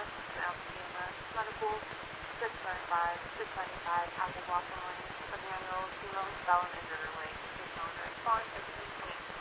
BMS, Alpha BMS, Medical, 675, 695, Apple Blossom Lane, McDaniels, female, spell, and injured lane. Please know and respond.